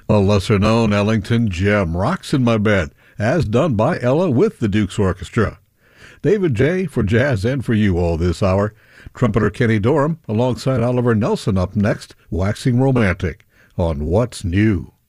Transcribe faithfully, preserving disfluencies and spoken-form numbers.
A lesser-known Ellington gem rocks in my bed, as done by Ella with the Duke's Orchestra. David J. for Jazz and for You all this hour. Trumpeter Kenny Dorham alongside Oliver Nelson up next, waxing romantic on What's New.